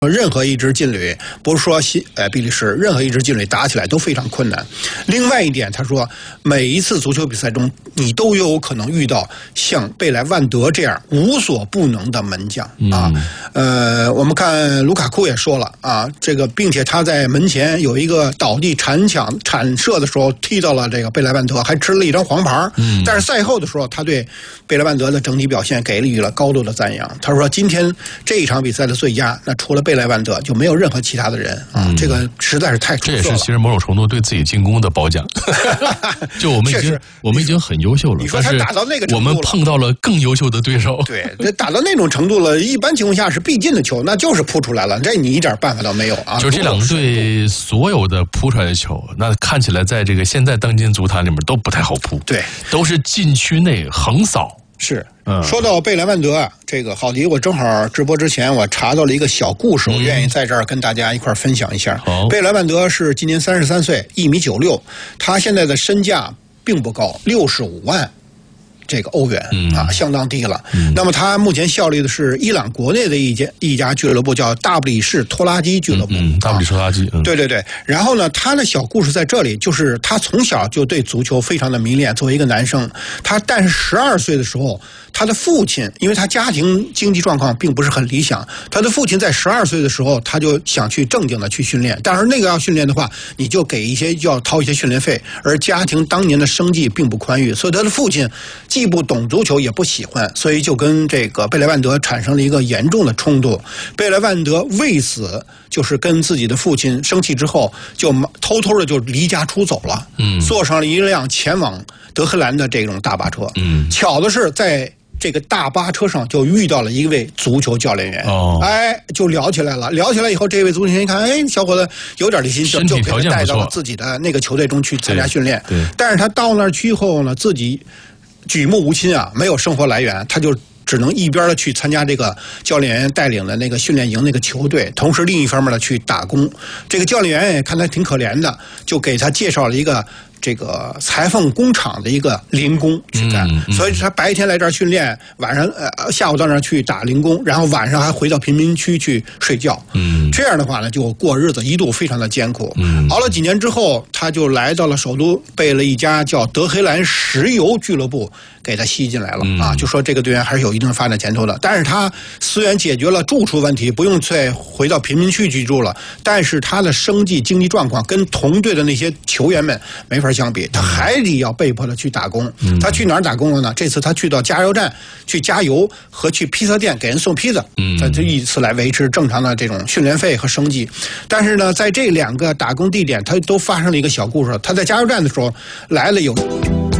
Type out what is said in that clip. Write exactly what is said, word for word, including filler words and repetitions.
任何一支劲旅，不是说西呃比利时，任何一支劲旅打起来都非常困难。另外一点，他说每一次足球比赛中，你都有可能遇到像贝莱万德这样无所不能的门将啊。嗯、呃，我们看卢卡库也说了啊，这个并且他在门前有一个倒地铲抢铲射的时候踢到了这个贝莱万德，还吃了一张黄牌。嗯，但是赛后的时候，他对贝莱万德的整体表现给予了高度的赞扬。他说今天这一场比赛的最佳，那除了贝莱万德就没有任何其他的人啊、嗯，这个实在是太出色了。 这也是其实某种程度对自己进攻的褒奖。就我们已经我们已经很优秀了， 你说他打到那个程度了， 我们碰到了更优秀的对手。 对，这打到那种程度了，一般情况下是必进的球，那就是扑出来了，这你一点办法都没有啊。 就这两个队所有的扑出来的球，那看起来在这个现在当今足坛里面都不太好扑， 对， 都是禁区内横扫。 是，嗯，说到贝莱万德啊，这个郝迪，我正好直播之前我查到了一个小故事，我愿意在这儿跟大家一块分享一下。 好， 贝莱万德是今年三十三岁，一米九六，他现在的身价并不高，六十五万。这个欧元啊，相当低了。嗯、那么他目前效力的是伊朗国内的一家一家俱乐部，叫大布里士拖拉机俱乐部。 嗯，大布里士拖拉机。嗯、 对对对。然后呢，他的小故事在这里，就是他从小就对足球非常的迷恋。作为一个男生，他但是十二岁的时候，他的父亲，因为他家庭经济状况并不是很理想，他的父亲在十二岁的时候，他就想去正经的去训练。但是那个要训练的话，你就给一些要掏一些训练费，而家庭当年的生计并不宽裕，所以他的父亲既不懂足球也不喜欢，所以就跟这个贝莱万德产生了一个严重的冲突。贝莱万德为此就是跟自己的父亲生气之后，就偷偷的就离家出走了，嗯，坐上了一辆前往德黑兰的这种大巴车。嗯，巧的是在这个大巴车上就遇到了一位足球教练员，哦，哎，就聊起来了。聊起来以后，这位足球教练一看，哎，小伙子有点心，就就给他带到了自己的那个球队中去参加训练。对，但是他到那儿去以后呢，自己举目无亲啊，没有生活来源，他就只能一边的去参加这个教练员带领的那个训练营那个球队，同时另一方面的去打工。这个教练员也看他挺可怜的，就给他介绍了一个这个裁缝工厂的一个零工去干，嗯嗯、所以他白天来这儿训练，晚上呃下午到那儿去打零工，然后晚上还回到贫民区去睡觉。嗯，这样的话呢，就过日子一度非常的艰苦。嗯，熬了几年之后，他就来到了首都，被了一家叫德黑兰石油俱乐部给他吸进来了。嗯、啊，就说这个队员还是有一定发展前途的。但是他虽然解决了住处问题，不用再回到贫民区居住了，但是他的生计经济状况跟同队的那些球员们没法相比，他还得要被迫的去打工。嗯、他去哪儿打工了呢？这次他去到加油站去加油和去披萨店给人送披萨，嗯，他就以此来维持正常的这种训练费和生计。但是呢，在这两个打工地点，他都发生了一个小故事。他在加油站的时候来了有。